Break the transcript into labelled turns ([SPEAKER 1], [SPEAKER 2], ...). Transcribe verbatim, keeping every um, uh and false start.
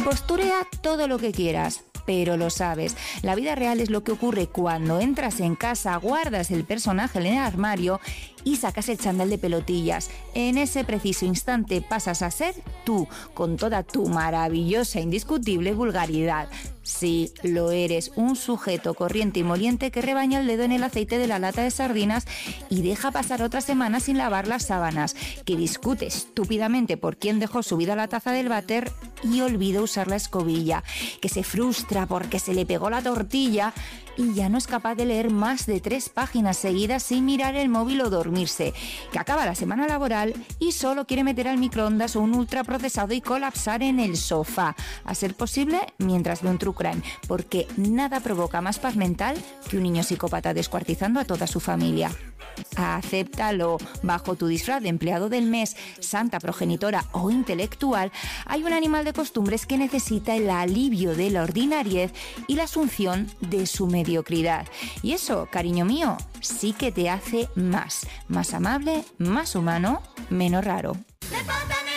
[SPEAKER 1] Posturea todo lo que quieras, pero lo sabes. La vida real es lo que ocurre cuando entras en casa, guardas el personaje en el armario y sacas el chándal de pelotillas. En ese preciso instante pasas a ser tú, con toda tu maravillosa, indiscutible vulgaridad. Sí, lo eres, un sujeto corriente y moliente que rebaña el dedo en el aceite de la lata de sardinas y deja pasar otra semana sin lavar las sábanas, que discute estúpidamente por quién dejó subida la taza del váter y olvida usar la escobilla, que se frustra porque se le pegó la tortilla y ya no es capaz de leer más de tres páginas seguidas sin mirar el móvil o dormirse, que acaba la semana laboral y solo quiere meter al microondas o un ultraprocesado y colapsar en el sofá, a ser posible mientras ve un true crime, porque nada provoca más paz mental que un niño psicópata descuartizando a toda su familia. Acéptalo. Bajo tu disfraz de empleado del mes, santa progenitora o intelectual, hay un animal de costumbres que necesita el alivio de la ordinariez y la asunción de su mediocridad. Y eso, cariño mío, sí que te hace más, más amable, más humano, menos raro.